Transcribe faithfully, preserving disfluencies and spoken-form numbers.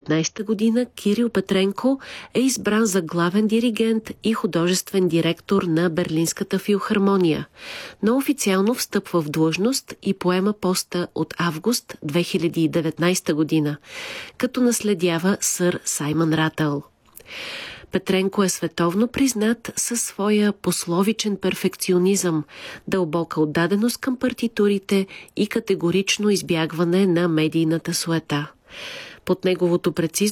деветнадесета година Кирил Петренко е избран за главен диригент и художествен директор на Берлинската филхармония, но официално встъпва в длъжност и поема поста от август две хиляди и деветнадесета година, като наследява сър Саймън Рател. Петренко е световно признат със своя пословичен перфекционизъм, дълбока отдаденост към партитурите и категорично избягване на медийната суета. Под неговото прецизно